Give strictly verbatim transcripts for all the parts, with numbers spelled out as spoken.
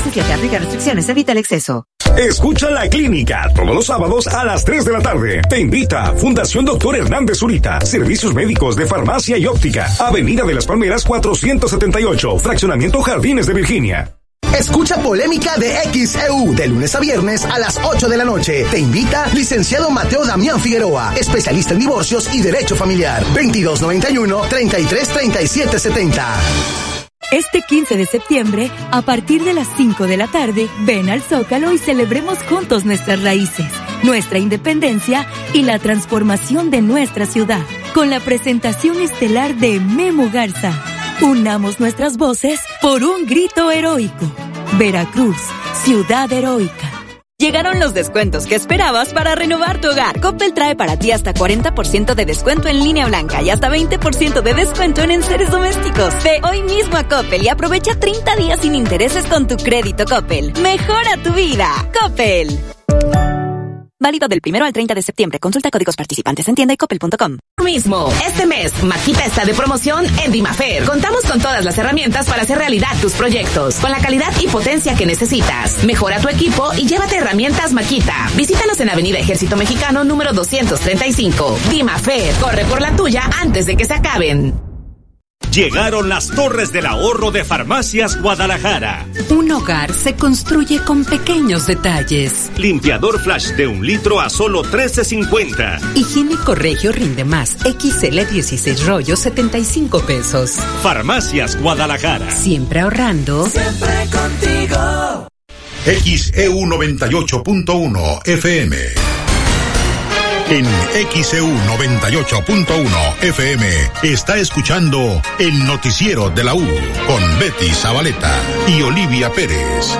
diecisiete. Aplica restricciones. Evita el exceso. Escucha La Clínica todos los sábados a las tres de la tarde. Te invita Fundación Doctor Hernández Zurita. Servicios médicos de farmacia y óptica. Avenida de las Palmeras cuatrocientos setenta y ocho. Fraccionamiento Jardines de Virginia. Escucha Polémica de X E U de lunes a viernes a las ocho de la noche. Te invita licenciado Mateo Damián Figueroa, especialista en divorcios y derecho familiar. veintidós noventa y uno, treinta y tres, treinta y siete setenta. Este quince de septiembre, a partir de las cinco de la tarde, ven al Zócalo y celebremos juntos nuestras raíces, nuestra independencia y la transformación de nuestra ciudad, con la presentación estelar de Memo Garza. Unamos nuestras voces por un grito heroico. Veracruz, ciudad heroica. Llegaron los descuentos que esperabas para renovar tu hogar. Coppel trae para ti hasta cuarenta por ciento de descuento en línea blanca y hasta veinte por ciento de descuento en enseres domésticos. Ve hoy mismo a Coppel y aprovecha treinta días sin intereses con tu crédito Coppel. Mejora tu vida. Coppel. Válido del primero al treinta de septiembre. Consulta códigos participantes en tienda y coppel punto com. Mismo, este mes, Maquita está de promoción en Dimafer. Contamos con todas las herramientas para hacer realidad tus proyectos, con la calidad y potencia que necesitas. Mejora tu equipo y llévate herramientas Maquita. Visítanos en Avenida Ejército Mexicano número doscientos treinta y cinco. Dimafer, corre por la tuya antes de que se acaben. Llegaron las Torres del Ahorro de Farmacias Guadalajara. Un hogar se construye con pequeños detalles. Limpiador Flash de un litro a solo trece cincuenta. Higiénico Regio Rinde Más X L dieciséis rollos, setenta y cinco pesos. Farmacias Guadalajara. Siempre ahorrando. Siempre contigo. X E U noventa y ocho punto uno F M. En X E U noventa y ocho punto uno F M está escuchando el noticiero de la U con Betty Zabaleta y Olivia Pérez.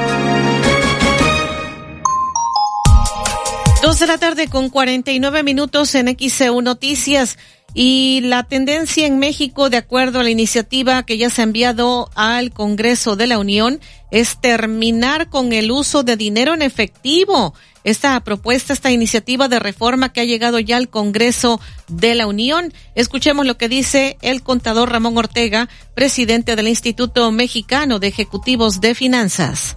Dos de la tarde con cuarenta y nueve minutos en X E U Noticias. Y la tendencia en México, de acuerdo a la iniciativa que ya se ha enviado al Congreso de la Unión, es terminar con el uso de dinero en efectivo. Esta propuesta, esta iniciativa de reforma que ha llegado ya al Congreso de la Unión. Escuchemos lo que dice el contador Ramón Ortega, presidente del Instituto Mexicano de Ejecutivos de Finanzas.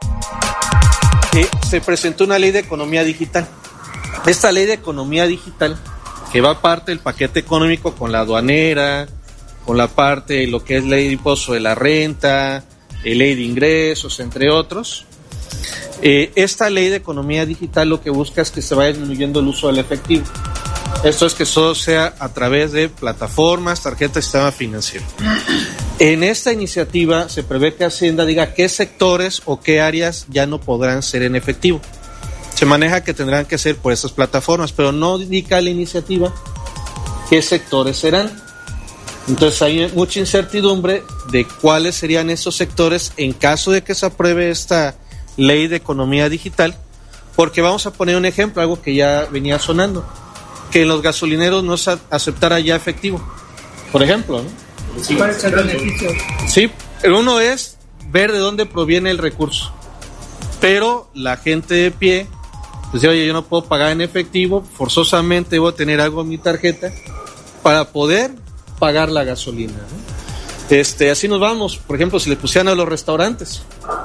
Eh, se presentó una ley de economía digital. Esta ley de economía digital, que va parte del paquete económico con la aduanera, con la parte de lo que es ley de impuesto de la renta, ley de ingresos, entre otros. Eh, esta ley de economía digital lo que busca es que se vaya disminuyendo el uso del efectivo. Esto es que todo sea a través de plataformas, tarjetas, sistema financiero. En esta iniciativa se prevé que Hacienda diga qué sectores o qué áreas ya no podrán ser en efectivo. Se maneja que tendrán que ser por estas plataformas, pero no indica la iniciativa qué sectores serán. Entonces hay mucha incertidumbre de cuáles serían esos sectores en caso de que se apruebe esta ley de economía digital, porque vamos a poner un ejemplo, algo que ya venía sonando, que en los gasolineros no se aceptara ya efectivo, por ejemplo, ¿no? Sí, ¿cuál es el beneficio? Sí, uno es ver de dónde proviene el recurso, pero la gente de pie pues dice, oye, yo no puedo pagar en efectivo, forzosamente debo tener algo en mi tarjeta para poder pagar la gasolina, ¿no? Este, así nos vamos, por ejemplo, si le pusieran a los restaurantes,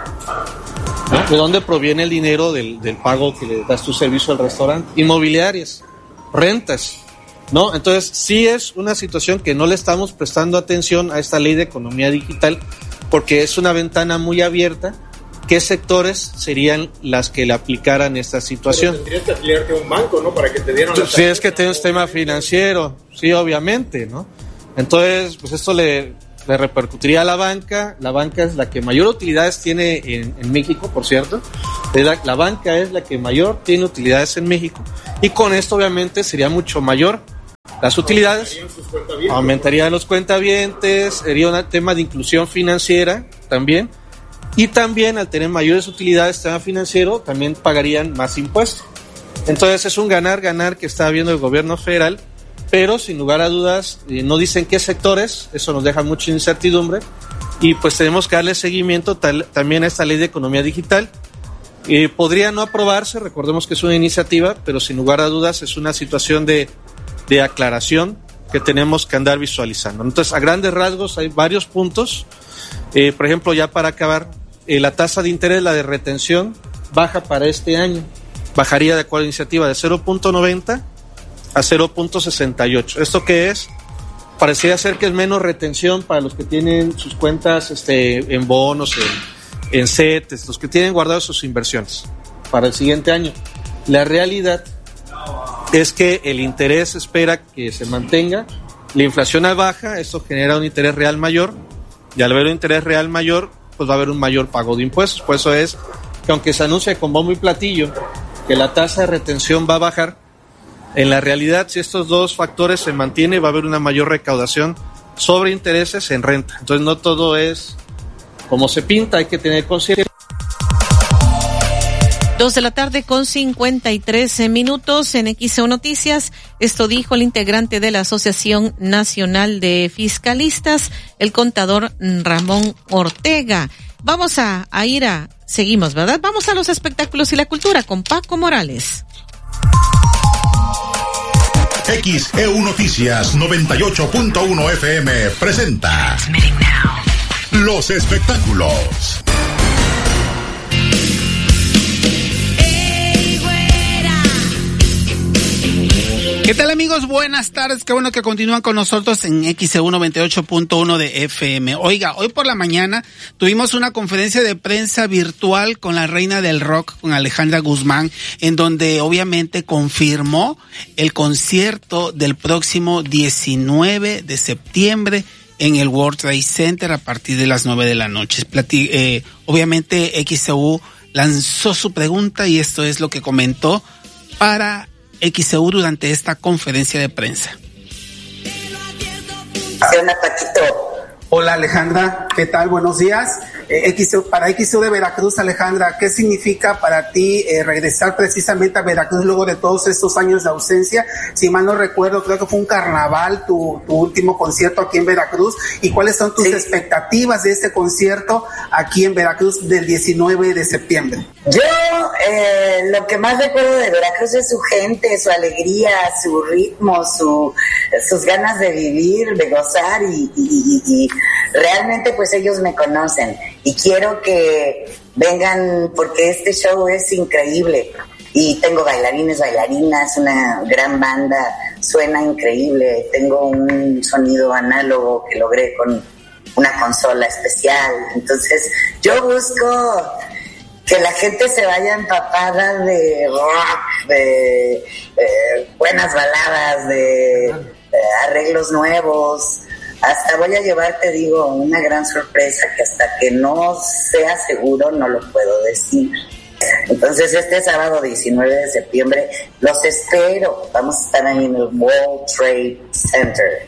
¿no? ¿De dónde proviene el dinero del, del pago que le das tu servicio al restaurante? Inmobiliarias, rentas, ¿no? Entonces, sí es una situación que no le estamos prestando atención a esta ley de economía digital, porque es una ventana muy abierta. ¿Qué sectores serían las que le aplicaran esta situación? Pero tendrías que afiliarte a un banco, ¿no? Para que te dieran la Si es que tiene un sistema financiero, sí, obviamente, ¿no? Entonces, pues esto le, le repercutiría a la banca. La banca es la que mayor utilidades tiene en, en México, por cierto. La, la banca es la que mayor tiene utilidades en México. Y con esto, obviamente, sería mucho mayor las utilidades. Aumentarían los cuentavientes, sería un tema de inclusión financiera también. Y también, al tener mayores utilidades sistema financiero, también pagarían más impuestos. Entonces, es un ganar-ganar que está viendo el gobierno federal, pero sin lugar a dudas, eh, no dicen qué sectores, eso nos deja mucha incertidumbre, y pues tenemos que darle seguimiento tal, también a esta ley de economía digital. Eh, podría no aprobarse, recordemos que es una iniciativa, pero sin lugar a dudas es una situación de, de aclaración que tenemos que andar visualizando. Entonces, a grandes rasgos hay varios puntos. Eh, por ejemplo, ya para acabar, eh, la tasa de interés, la de retención, baja para este año. Bajaría de acuerdo a la iniciativa de cero punto noventa a cero punto sesenta y ocho. ¿Esto qué es? Parecería ser que es menos retención para los que tienen sus cuentas este, en bonos, en, en C E T Es, los que tienen guardadas sus inversiones para el siguiente año. La realidad es que el interés espera que se mantenga, la inflación es baja, esto genera un interés real mayor, y al haber un interés real mayor, pues va a haber un mayor pago de impuestos. Por eso es que aunque se anuncia con bombo y platillo que la tasa de retención va a bajar, en la realidad, si estos dos factores se mantienen, va a haber una mayor recaudación sobre intereses en renta. Entonces no todo es como se pinta, hay que tener conciencia. Dos de la tarde con cincuenta y tres minutos en X E U Noticias. Esto dijo el integrante de la Asociación Nacional de Fiscalistas, el contador Ramón Ortega. Vamos a, a ir a, seguimos, ¿verdad? Vamos a los espectáculos y la cultura con Paco Morales. X E U Noticias noventa y ocho punto uno F M presenta los espectáculos. ¿Qué tal, amigos? Buenas tardes, qué bueno que continúan con nosotros en X E U noventa y ocho punto uno de F M. Oiga, hoy por la mañana tuvimos una conferencia de prensa virtual con la reina del rock, con Alejandra Guzmán, en donde obviamente confirmó el concierto del próximo diecinueve de septiembre en el World Trade Center a partir de las nueve de la noche. Plati- eh, obviamente X E U lanzó su pregunta y esto es lo que comentó para X E U durante esta conferencia de prensa. Hola, Paquito. Hola, Alejandra, ¿qué tal? Buenos días. Eh, X E U, para X E U de Veracruz, Alejandra, ¿qué significa para ti eh, regresar precisamente a Veracruz luego de todos estos años de ausencia? Si mal no recuerdo, creo que fue un carnaval tu, tu último concierto aquí en Veracruz. ¿Y cuáles son tus sí. expectativas de este concierto aquí en Veracruz del diecinueve de septiembre? Yo eh, lo que más recuerdo de Veracruz es su gente, su alegría, su ritmo, su, sus ganas de vivir, de gozar y, y, y, y realmente pues ellos me conocen y quiero que vengan porque este show es increíble y tengo bailarines, bailarinas, una gran banda, suena increíble, tengo un sonido análogo que logré con una consola especial, entonces yo busco que la gente se vaya empapada de rock, de eh, buenas baladas, de eh, arreglos nuevos. Hasta voy a llevar, te digo, una gran sorpresa que hasta que no sea seguro no lo puedo decir. Entonces este sábado diecinueve de septiembre los espero. Vamos a estar ahí en el World Trade Center.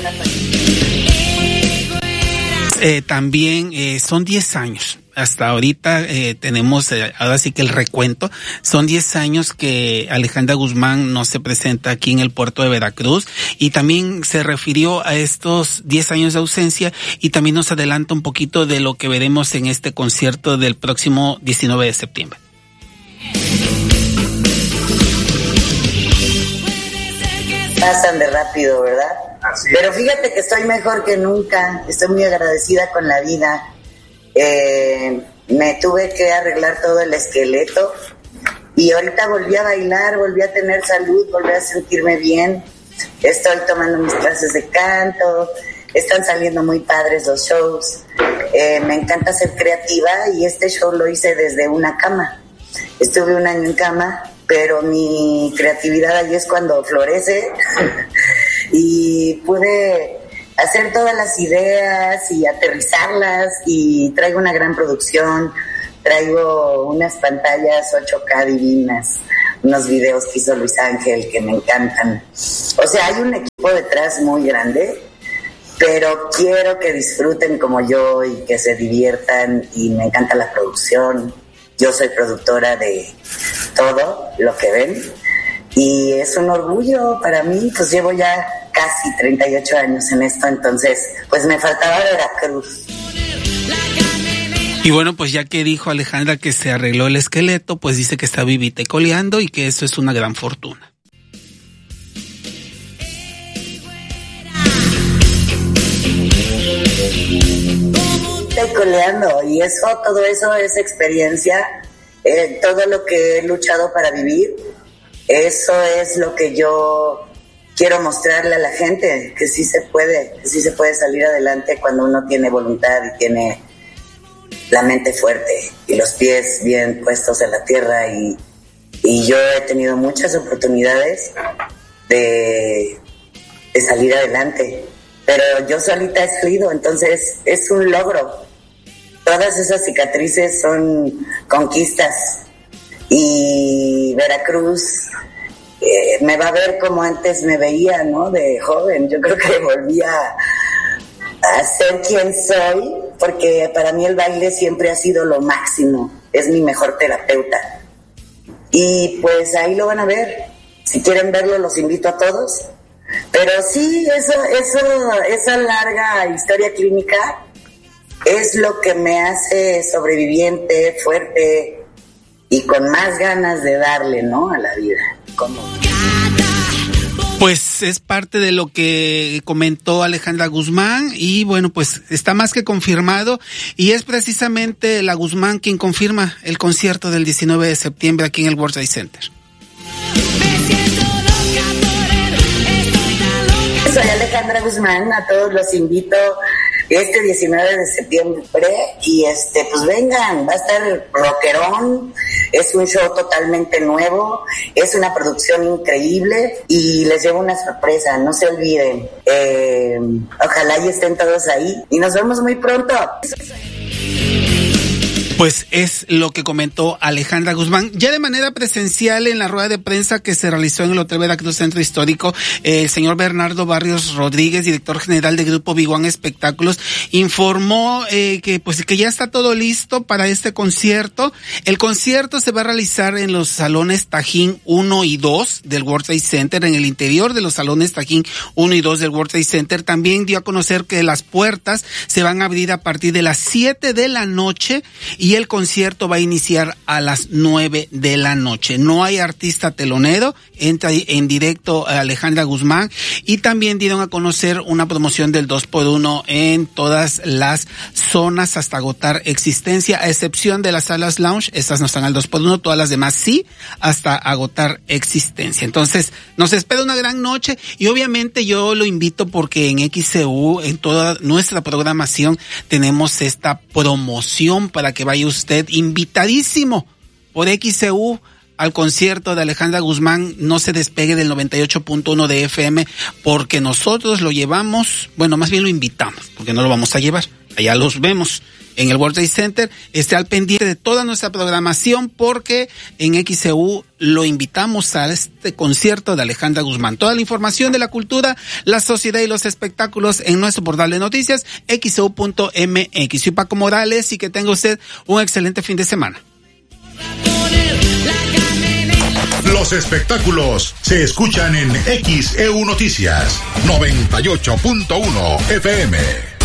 Eh, también eh, son diez años. Hasta ahorita eh, tenemos, eh, ahora sí que el recuento, son diez años que Alejandra Guzmán no se presenta aquí en el puerto de Veracruz y también se refirió a estos diez años de ausencia y también nos adelanta un poquito de lo que veremos en este concierto del próximo diecinueve de septiembre. Pasan de rápido, ¿verdad? Así Pero fíjate que estoy mejor que nunca, estoy muy agradecida con la vida. Eh, me tuve que arreglar todo el esqueleto y ahorita volví a bailar, volví a tener salud, volví a sentirme bien. Estoy tomando mis clases de canto, están saliendo muy padres los shows. Eh, me encanta ser creativa y este show lo hice desde una cama. Estuve un año en cama, pero mi creatividad ahí es cuando florece y pude hacer todas las ideas y aterrizarlas y traigo una gran producción, traigo unas pantallas ocho K divinas, unos videos que hizo Luis Ángel que me encantan. O sea, hay un equipo detrás muy grande, pero quiero que disfruten como yo y que se diviertan y me encanta la producción. Yo soy productora de todo lo que ven y es un orgullo para mí, pues llevo ya casi treinta y ocho años en esto, entonces pues me faltaba Veracruz. Y bueno, pues ya que dijo Alejandra que se arregló el esqueleto, pues dice que está vivita y coleando y que eso es una gran fortuna. Te y coleando. Y eso, todo eso es experiencia, eh, todo lo que he luchado para vivir, eso es lo que yo quiero mostrarle a la gente, que sí se puede, que sí se puede salir adelante cuando uno tiene voluntad y tiene la mente fuerte y los pies bien puestos en la tierra. Y, y yo he tenido muchas oportunidades de, de salir adelante, pero yo solita he salido, entonces es un logro. Todas esas cicatrices son conquistas y Veracruz eh, me va a ver como antes me veía, ¿no? De joven. Yo creo que volví a, a ser quien soy, porque para mí el baile siempre ha sido lo máximo, es mi mejor terapeuta. Y pues ahí lo van a ver. Si quieren verlo, los invito a todos. Pero sí, eso, eso, esa larga historia clínica es lo que me hace sobreviviente, fuerte y con más ganas de darle, ¿no?, a la vida. Como... Pues es parte de lo que comentó Alejandra Guzmán y bueno, pues está más que confirmado y es precisamente la Guzmán quien confirma el concierto del diecinueve de septiembre aquí en el World Trade Center. Soy Alejandra Guzmán, a todos los invito este diecinueve de septiembre y este pues vengan, va a estar rockerón, es un show totalmente nuevo, es una producción increíble y les llevo una sorpresa, no se olviden, eh, ojalá y estén todos ahí y nos vemos muy pronto. Pues es lo que comentó Alejandra Guzmán, ya de manera presencial en la rueda de prensa que se realizó en el Hotel Veracruz Centro Histórico. Eh, el señor Bernardo Barrios Rodríguez, director general de Grupo Big One Espectáculos, informó eh, que pues que ya está todo listo para este concierto. El concierto se va a realizar en los salones Tajín uno y dos del World Trade Center, en el interior de los salones Tajín uno y dos del World Trade Center. También dio a conocer que las puertas se van a abrir a partir de las siete de la noche y el concierto va a iniciar a las nueve de la noche. No hay artista telonero, entra en directo Alejandra Guzmán y también dieron a conocer una promoción del dos por uno en todas las zonas hasta agotar existencia, a excepción de las salas lounge, estas no están al dos por uno, todas las demás sí, hasta agotar existencia. Entonces, nos espera una gran noche y obviamente yo lo invito porque en X C U, en toda nuestra programación, tenemos esta promoción para que vaya usted invitadísimo por X C U al concierto de Alejandra Guzmán. No se despegue del noventa y ocho punto uno de F M porque nosotros lo llevamos, bueno, más bien lo invitamos, porque no lo vamos a llevar, allá los vemos en el World Trade Center. Esté al pendiente de toda nuestra programación porque en X C U lo invitamos a este concierto de Alejandra Guzmán. Toda la información de la cultura, la sociedad y los espectáculos en nuestro portal de noticias x c u punto m x. Soy Paco Morales y que tenga usted un excelente fin de semana. Los espectáculos se escuchan en X E U Noticias noventa y ocho punto uno F M.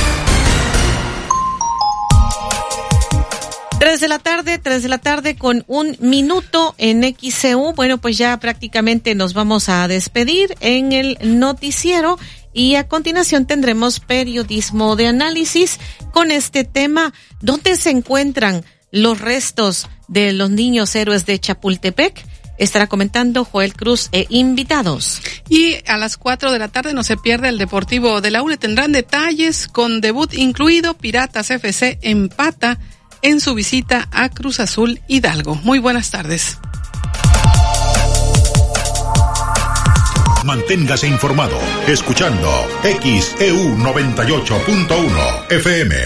Tres de la tarde, tres de la tarde con un minuto en X C U. Bueno, pues ya prácticamente nos vamos a despedir en el noticiero y a continuación tendremos periodismo de análisis con este tema: ¿dónde se encuentran los restos de los niños héroes de Chapultepec? Estará comentando Joel Cruz e invitados. Y a las cuatro de la tarde no se pierde el Deportivo de la U N E. Tendrán detalles con debut incluido. Piratas F C empata en su visita a Cruz Azul Hidalgo. Muy buenas tardes. Manténgase informado escuchando X E U noventa y ocho punto uno F M.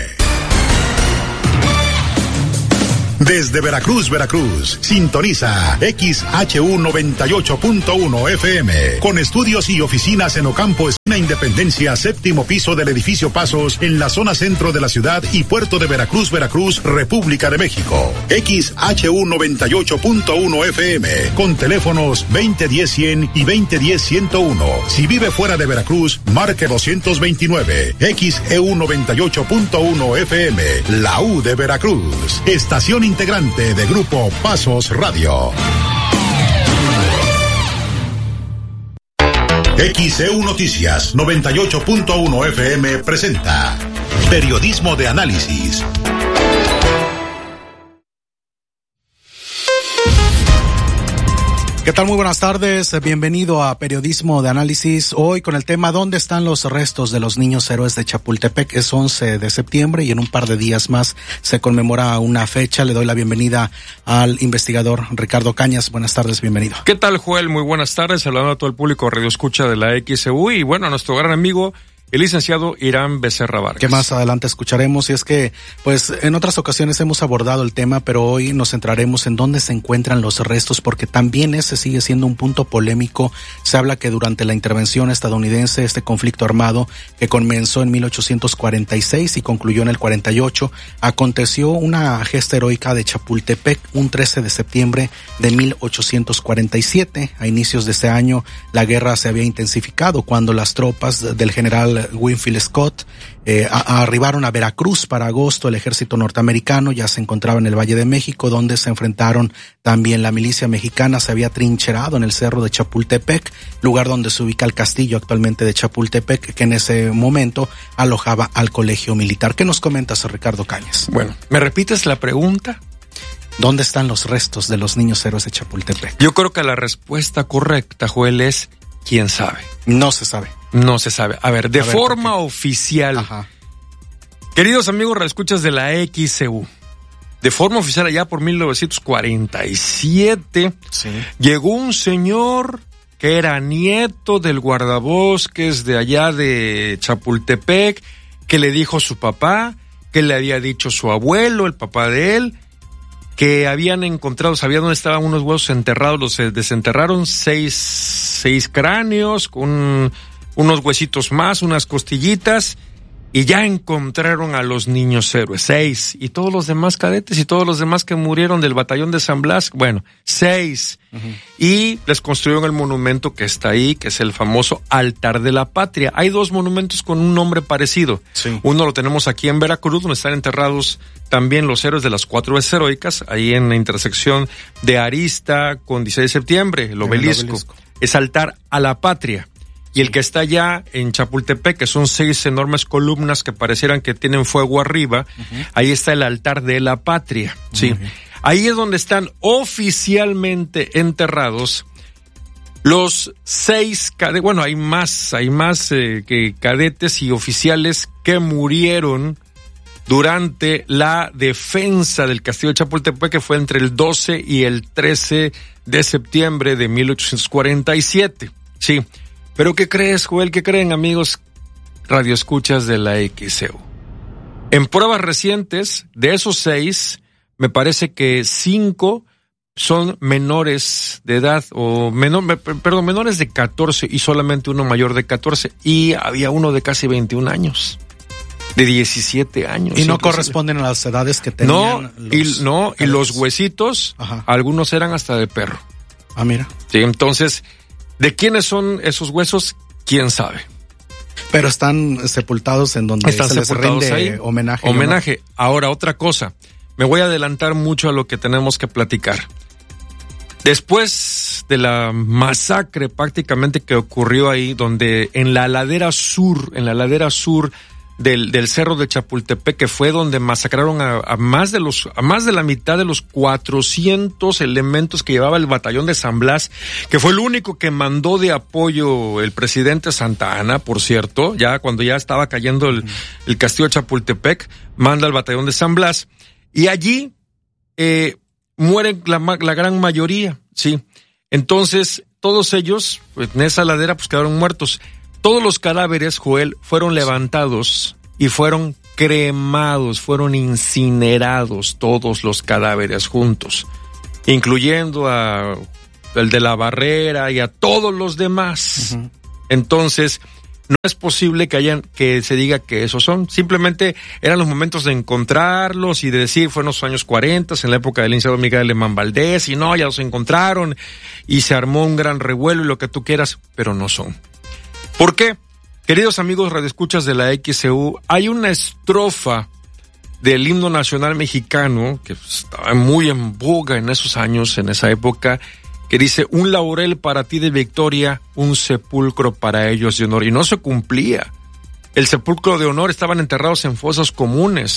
Desde Veracruz, Veracruz, sintoniza X H U noventa y ocho punto uno F M, con estudios y oficinas en Ocampo, esquina Independencia, séptimo piso del edificio Pasos, en la zona centro de la ciudad y puerto de Veracruz, Veracruz, República de México. X H U noventa y ocho punto uno F M, con teléfonos veinte diez cien y veinte diez ciento uno. Si vive fuera de Veracruz, marque doscientos veintinueve. X E U noventa y ocho punto uno F M, la U de Veracruz. Estación integrante de Grupo Pasos Radio. X E U Noticias noventa y ocho punto uno F M presenta periodismo de análisis ¿Qué tal? Muy buenas tardes. Bienvenido a Periodismo de Análisis. Hoy con el tema ¿dónde están los restos de los niños héroes de Chapultepec? Es once de septiembre y en un par de días más se conmemora una fecha. Le doy la bienvenida al investigador Ricardo Cañas. Buenas tardes, bienvenido. ¿Qué tal, Joel? Muy buenas tardes. Saludando a todo el público Radio Escucha de la X E U y bueno, a nuestro gran amigo el licenciado Irán Becerra Vargas. Que más adelante escucharemos, y es que, pues, en otras ocasiones hemos abordado el tema, pero hoy nos centraremos en dónde se encuentran los restos, porque también ese sigue siendo un punto polémico. Se habla que durante la intervención estadounidense, este conflicto armado que comenzó en mil ochocientos cuarenta y seis y concluyó en el cuarenta y ocho, aconteció una gesta heroica de Chapultepec un trece de septiembre de mil ochocientos cuarenta y siete. A inicios de ese año, la guerra se había intensificado cuando las tropas del general Winfield Scott eh, a, a arribaron a Veracruz para agosto. El ejército norteamericano ya se encontraba en el Valle de México, donde se enfrentaron también la milicia mexicana. Se había trincherado en el cerro de Chapultepec, lugar donde se ubica el castillo actualmente de Chapultepec, que en ese momento alojaba al colegio militar. ¿Qué nos comentas, Ricardo Cañas? Bueno, ¿me repites la pregunta? ¿Dónde están los restos de los niños héroes de Chapultepec? Yo creo que la respuesta correcta, Joel, es ¿quién sabe? No se sabe. No se sabe. A ver, de A ver, forma oficial. Ajá. Queridos amigos radioescuchas de la X E U, de forma oficial allá por mil novecientos cuarenta y siete, sí, llegó un señor que era nieto del guardabosques de allá de Chapultepec, que le dijo a su papá, que le había dicho su abuelo, el papá de él, que habían encontrado, sabía dónde estaban unos huesos enterrados, los desenterraron, seis, seis cráneos con unos huesitos más, unas costillitas, y ya encontraron a los niños héroes, seis, y todos los demás cadetes y todos los demás que murieron del batallón de San Blas, bueno, seis, uh-huh. Y les construyeron el monumento que está ahí, que es el famoso Altar de la Patria. Hay dos monumentos con un nombre parecido, sí. Uno lo tenemos aquí en Veracruz, donde están enterrados también los héroes de las cuatro veces heroicas, ahí en la intersección de Arista con dieciséis de septiembre, el obelisco, el obelisco. Es Altar a la Patria. Y el que está allá en Chapultepec, que son seis enormes columnas que parecieran que tienen fuego arriba, uh-huh. Ahí está el Altar de la Patria, sí. Uh-huh. Ahí es donde están oficialmente enterrados los seis cadetes, bueno, hay más, hay más eh, que cadetes y oficiales que murieron durante la defensa del castillo de Chapultepec, que fue entre el doce y el trece de septiembre de mil ochocientos cuarenta y siete, sí. Pero ¿qué crees, Joel? ¿Qué creen, amigos radioescuchas de la X E U? En pruebas recientes, de esos seis, me parece que cinco son menores de edad, o menor, perdón, menores de catorce y solamente uno mayor de catorce. Y había uno de casi veintiún años, de diecisiete años. Y no corresponden a las edades que tenían. No, los y, no, y los huesitos, ajá, algunos eran hasta de perro. Ah, mira. Sí, entonces, ¿de quiénes son esos huesos? ¿Quién sabe? Pero están sepultados en donde están se les sepultados rinde ahí. homenaje. Homenaje. ¿No? Ahora, otra cosa. Me voy a adelantar mucho a lo que tenemos que platicar. Después de la masacre prácticamente que ocurrió ahí, donde en la ladera sur, en la ladera sur del, del cerro de Chapultepec, que fue donde masacraron a, a más de los, a más de la mitad de los cuatrocientos elementos que llevaba el batallón de San Blas, que fue el único que mandó de apoyo el presidente Santa Anna, por cierto, ya cuando ya estaba cayendo el, el castillo de Chapultepec, manda al batallón de San Blas, y allí, eh, mueren la, la gran mayoría, sí. Entonces, todos ellos, pues, en esa ladera, pues quedaron muertos. Todos los cadáveres, Joel, fueron levantados y fueron cremados, fueron incinerados todos los cadáveres juntos, incluyendo a el de la Barrera y a todos los demás. Uh-huh. Entonces, no es posible que hayan, que se diga que esos son. Simplemente eran los momentos de encontrarlos y de decir, fue en los años cuarenta, en la época del licenciado Miguel Alemán Valdés, y no, ya los encontraron, y se armó un gran revuelo y lo que tú quieras, pero no son. ¿Por qué? Queridos amigos radioescuchas de la X E U, hay una estrofa del himno nacional mexicano, que estaba muy en boga en esos años, en esa época, que dice, un laurel para ti de victoria, un sepulcro para ellos de honor. Y no se cumplía. El sepulcro de honor estaban enterrados en fosas comunes.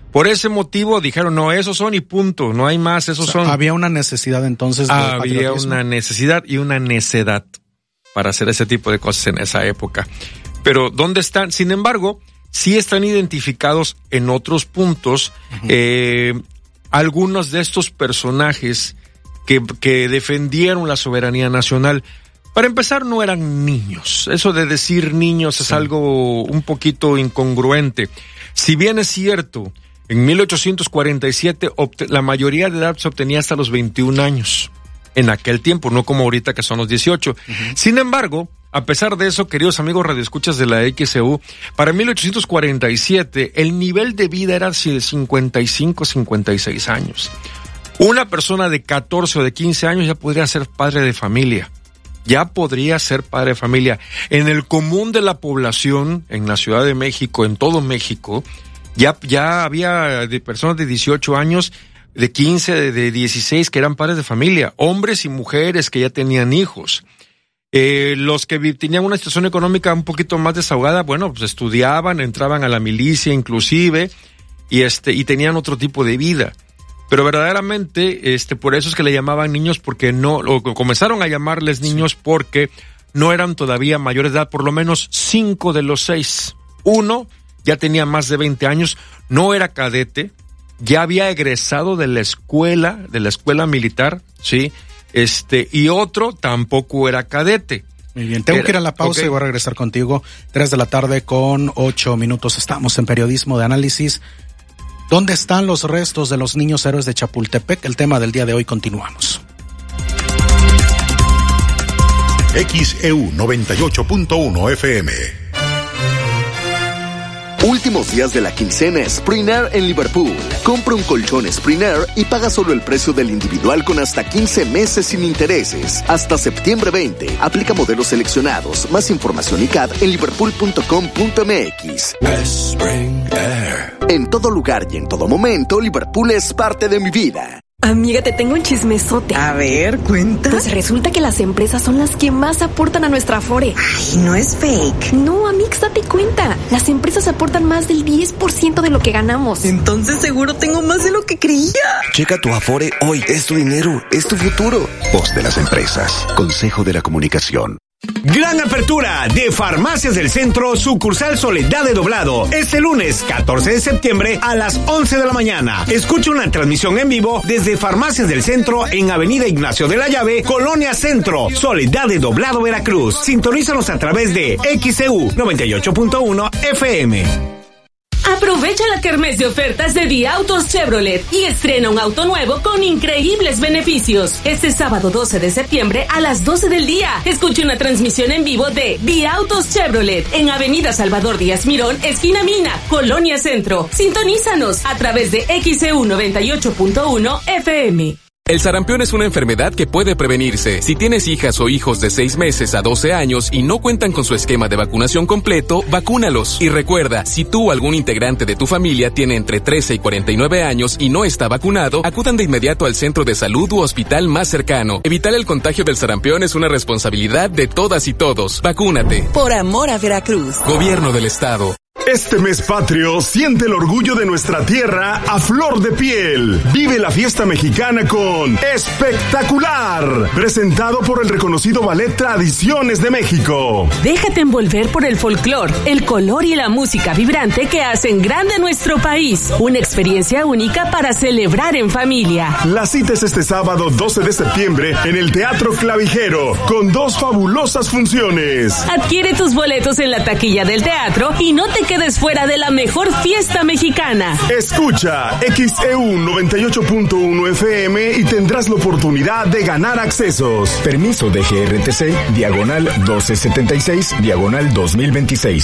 Por ese motivo dijeron, no, esos son y punto, no hay más, esos o sea, son. Había una necesidad entonces de Había patriotismo. una necesidad y una necedad para hacer ese tipo de cosas en esa época. Pero, ¿dónde están? Sin embargo, sí están identificados en otros puntos uh-huh. eh, algunos de estos personajes que, que defendieron la soberanía nacional. Para empezar, no eran niños. Eso de decir niños sí. es algo un poquito incongruente. Si bien es cierto, en mil ochocientos cuarenta y siete obte- la mayoría de edad se obtenía hasta los veintiún años. En aquel tiempo, no como ahorita que son los dieciocho. Uh-huh. Sin embargo, a pesar de eso, queridos amigos radioescuchas de la X E U, para mil ochocientos cuarenta y siete el nivel de vida era de cincuenta y cinco, cincuenta y seis años. Una persona de catorce o de quince años ya podría ser padre de familia. Ya podría ser padre de familia. En el común de la población, en la Ciudad de México, en todo México, ya, ya había de personas de dieciocho años, de quince, de, de dieciséis que eran padres de familia, hombres y mujeres que ya tenían hijos. Eh, los que tenían una situación económica un poquito más desahogada, bueno, pues estudiaban, entraban a la milicia inclusive, y este, y tenían otro tipo de vida. Pero verdaderamente, este, por eso es que le llamaban niños, porque no, o comenzaron a llamarles niños porque no eran todavía mayores de edad, por lo menos cinco de los seis. Uno ya tenía más de veinte años, no era cadete, ya había egresado de la escuela, de la escuela militar, sí, este, y otro tampoco era cadete. Muy bien, tengo era, que ir a la pausa okay. y voy a regresar contigo. Tres de la tarde con ocho minutos, estamos en Periodismo de Análisis. ¿Dónde están los restos de los niños héroes de Chapultepec? El tema del día de hoy, continuamos. X E U noventa y ocho punto uno F M. Últimos días de la quincena Sprinair en Liverpool. Compra un colchón Sprinair y paga solo el precio del individual con hasta quince meses sin intereses. Hasta septiembre veinte. Aplica modelos seleccionados. Más información y C A D en liverpool punto com punto m x. Sprinair. En todo lugar y en todo momento, Liverpool es parte de mi vida. Amiga, te tengo un chismesote. A ver, cuenta. Pues resulta que las empresas son las que más aportan a nuestra Afore. Ay, no es fake. No, Amix, date cuenta. Las empresas aportan más del diez por ciento de lo que ganamos. Entonces seguro tengo más de lo que creía. Checa tu Afore hoy. Es tu dinero, es tu futuro. Voz de las empresas. Consejo de la Comunicación. Gran apertura de Farmacias del Centro, sucursal Soledad de Doblado, este lunes catorce de septiembre a las once de la mañana. Escucha una transmisión en vivo desde Farmacias del Centro en Avenida Ignacio de la Llave, Colonia Centro, Soledad de Doblado, Veracruz. Sintonízanos a través de X E U noventa y ocho punto uno F M. Aprovecha la kermés de ofertas de Vía Autos Chevrolet y estrena un auto nuevo con increíbles beneficios. Este sábado doce de septiembre a las doce del día. Escucha una transmisión en vivo de Vía Autos Chevrolet en Avenida Salvador Díaz Mirón, esquina Mina, Colonia Centro. Sintonízanos a través de X E U noventa y ocho punto uno F M. El sarampión es una enfermedad que puede prevenirse. Si tienes hijas o hijos de seis meses a doce años y no cuentan con su esquema de vacunación completo, vacúnalos. Y recuerda, si tú o algún integrante de tu familia tiene entre trece y cuarenta y nueve años y no está vacunado, acudan de inmediato al centro de salud u hospital más cercano. Evitar el contagio del sarampión es una responsabilidad de todas y todos. Vacúnate. Por amor a Veracruz. Gobierno del Estado. Este mes patrio siente el orgullo de nuestra tierra a flor de piel. Vive la fiesta mexicana con Espectacular, presentado por el reconocido Ballet Tradiciones de México. Déjate envolver por el folclor, el color y la música vibrante que hacen grande nuestro país. Una experiencia única para celebrar en familia. La cita es este sábado doce de septiembre en el Teatro Clavijero, con dos fabulosas funciones. Adquiere tus boletos en la taquilla del teatro y no te quedes fuera de la mejor fiesta mexicana. Escucha X E U noventa y ocho punto uno F M y tendrás la oportunidad de ganar accesos. Permiso de G R T C, diagonal doce setenta y seis, diagonal dos mil veintiséis.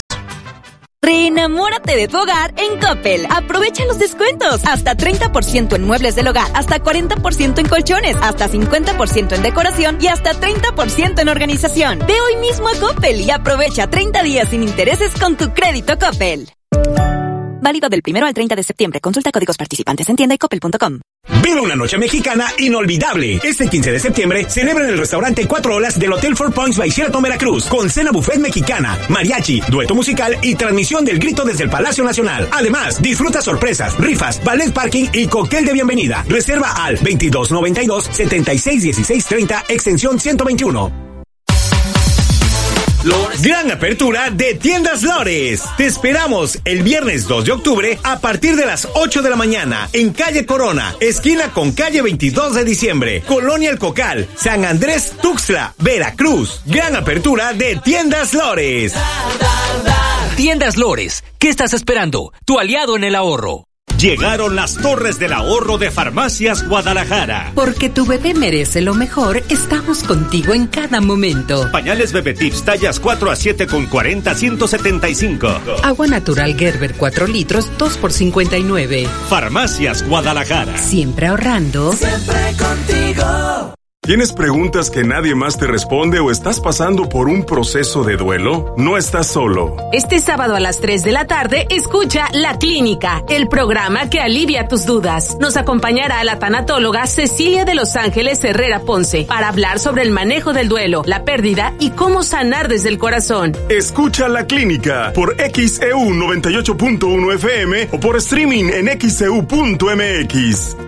Reenamórate de tu hogar en Coppel. Aprovecha los descuentos. Hasta treinta por ciento en muebles del hogar, hasta cuarenta por ciento en colchones, hasta cincuenta por ciento en decoración y hasta treinta por ciento en organización. Ve hoy mismo a Coppel y aprovecha treinta días sin intereses con tu crédito Coppel. Válido del primero al treinta de septiembre. Consulta códigos participantes en tienda y coppel punto com. Vive una noche mexicana inolvidable. Este quince de septiembre celebra en el restaurante Cuatro Olas del Hotel Four Points by Sheraton Veracruz con cena buffet mexicana, mariachi, dueto musical y transmisión del grito desde el Palacio Nacional. Además, disfruta sorpresas, rifas, ballet parking y cóctel de bienvenida. Reserva al veintidós noventa y dos, setenta y seis dieciséis treinta, extensión ciento veintiuno. Gran apertura de Tiendas Lores. Te esperamos el viernes dos de octubre a partir de las ocho de la mañana en calle Corona, esquina con calle veintidós de diciembre, Colonia El Cocal, San Andrés Tuxtla, Veracruz. Gran apertura de Tiendas Lores. Tiendas Lores, ¿qué estás esperando? Tu aliado en el ahorro. Llegaron las Torres del Ahorro de Farmacias Guadalajara. Porque tu bebé merece lo mejor, estamos contigo en cada momento. Pañales Bebé Tips tallas cuatro a siete con cuarenta, ciento setenta y cinco. Agua natural Gerber cuatro litros, dos por cincuenta y nueve. Farmacias Guadalajara. Siempre ahorrando. Siempre contigo. ¿Tienes preguntas que nadie más te responde o estás pasando por un proceso de duelo? No estás solo. Este sábado a las tres de la tarde, escucha La Clínica, el programa que alivia tus dudas. Nos acompañará la tanatóloga Cecilia de Los Ángeles Herrera Ponce para hablar sobre el manejo del duelo, la pérdida y cómo sanar desde el corazón. Escucha La Clínica por X E U noventa y ocho punto uno F M o por streaming en X E U punto M X.